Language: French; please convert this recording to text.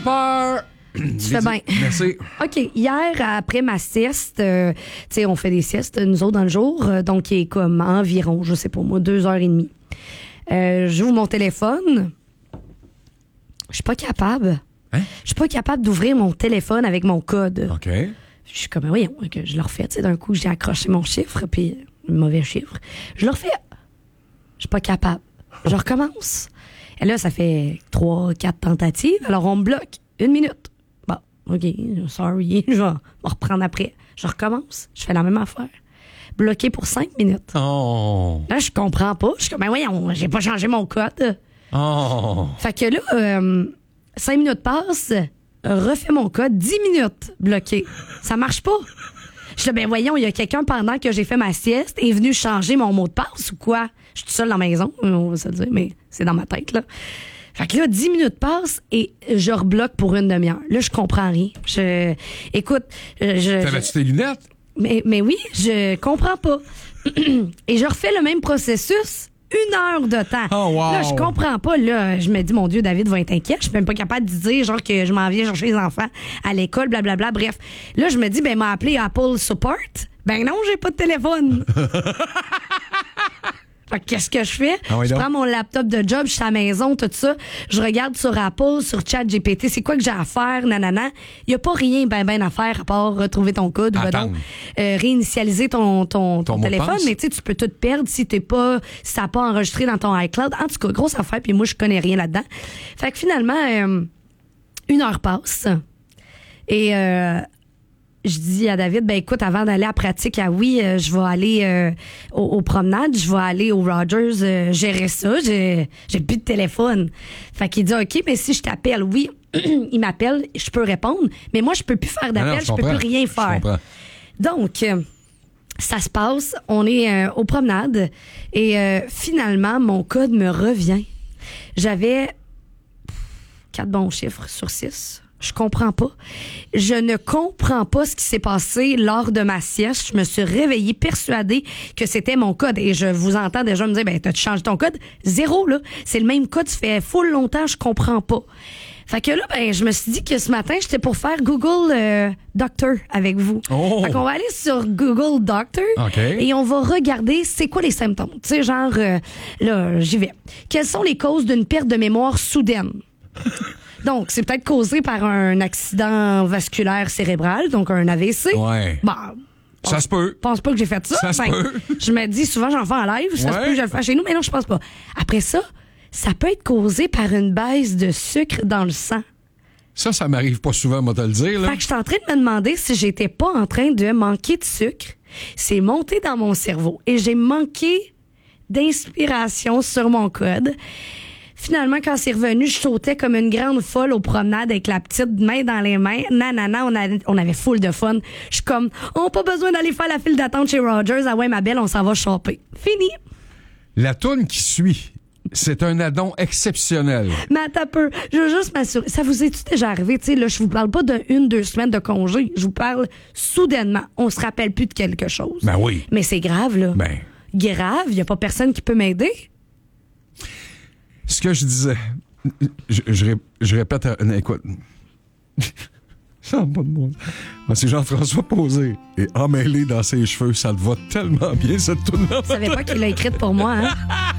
peur. Tu fais bien. Merci. OK. Hier, après ma sieste, tu sais, on fait des siestes, nous autres, dans le jour. Donc, il est comme environ, je sais pas moi, 2h30. J'ouvre mon téléphone. Je suis pas capable. Hein? Je suis pas capable d'ouvrir mon téléphone avec mon code. OK. Je suis comme, voyons, que je le refais. Tu sais, d'un coup, j'ai accroché mon chiffre, puis un mauvais chiffre. Je le refais. Je suis pas capable. Je recommence. Et là, ça fait 3-4 tentatives. Alors, on me bloque. 1 minute. Bon, OK, sorry. Je vais me reprendre après. Je recommence. Je fais la même affaire. Bloqué pour 5 minutes. Oh. Là, je comprends pas. Je suis comme, voyons, j'ai pas changé mon code. Oh. Fait que là, 5 minutes passent, refais mon code, 10 minutes bloqué. Ça marche pas. Je dis, voyons, il y a quelqu'un pendant que j'ai fait ma sieste est venu changer mon mot de passe ou quoi? Je suis toute seule dans la maison, on va se le dire, mais c'est dans ma tête, là. Fait que là, 10 minutes passent et je rebloque pour 1 demi-heure. Là, je comprends rien. Écoute, T'avais-tu tes lunettes? Mais oui, je comprends pas. Et je refais le même processus 1 heure de temps. Oh, wow. Là, je comprends pas. Là, je me dis, mon Dieu, David va être inquiet. Je suis même pas capable de dire, genre, que je m'en viens chercher les enfants à l'école, blablabla. Bref. Là, je me dis, m'a appelé Apple Support. Ben non, j'ai pas de téléphone. Fait que qu'est-ce que je fais? Ah oui, je donc. prends mon laptop de job, je suis à la maison, tout ça. Je regarde sur Apple, sur ChatGPT, c'est quoi que j'ai à faire, nanana. Il y a pas rien ben à faire à part retrouver ton code ou Attendre. réinitialiser ton mot de téléphone. passe. Mais tu sais, tu peux tout perdre si si ça n'a pas enregistré dans ton iCloud. En tout cas, grosse affaire, puis moi, je connais rien là-dedans. Fait que finalement, 1 heure passe. Et je dis à David, écoute, avant d'aller à pratique, je vais aller aux promenades, je vais aller au Rogers gérer ça. J'ai plus de téléphone. Fait qu'il dit, OK, mais si je t'appelle, oui, il m'appelle, je peux répondre, mais moi, je peux plus faire d'appel, je peux plus rien Je faire. comprends. Donc, ça se passe, on est aux promenades et finalement, mon code me revient. J'avais 4 bons chiffres sur 6. Je comprends pas. Je ne comprends pas ce qui s'est passé lors de ma sieste. Je me suis réveillée persuadée que c'était mon code. Et je vous entends déjà me dire, t'as-tu changé ton code? 0, là. C'est le même code, ça fait full longtemps, je comprends pas. Fait que là, je me suis dit que ce matin, j'étais pour faire Google Doctor avec vous. Oh. Fait qu'on va aller sur Google Doctor OK. et on va regarder c'est quoi les symptômes. Tu sais, genre, là, j'y vais. Quelles sont les causes d'une perte de mémoire soudaine? Donc, c'est peut-être causé par un accident vasculaire cérébral, donc un AVC. Ouais. Ça se peut. Je pense pas que j'ai fait ça. Ça se peut. Je me dis souvent, j'en fais en live, ça se Ouais. peut que je le fasse chez nous, mais non, je pense pas. Après ça peut être causé par une baisse de sucre dans le sang. Ça m'arrive pas souvent, moi, te le dire, là. Fait que je suis en train de me demander si j'étais pas en train de manquer de sucre. C'est monté dans mon cerveau et j'ai manqué d'inspiration sur mon code. Finalement, quand c'est revenu, je sautais comme une grande folle aux promenades avec la petite main dans les mains. Nanana, on avait full de fun. Je suis comme, on n'a pas besoin d'aller faire la file d'attente chez Rogers. Ah ouais, ma belle, on s'en va choper. Fini. La toune qui suit, c'est un addon exceptionnel. Mais attends un peu, je veux juste m'assurer. Ça vous est-tu déjà arrivé? Tu sais, là, je vous parle pas d'1-2 semaines de congé. Je vous parle soudainement. On se rappelle plus de quelque chose. Ben oui. Mais c'est grave, là. Ben. Grave, il n'y a pas personne qui peut m'aider. Ce que je disais, je répète, écoute, ça n'a pas de bon sens. Moi, c'est Jean-François Posé et emmêlé dans ses cheveux, ça te va tellement bien, cette toune-là. Je savais pas qu'il l'a écrite pour moi, hein?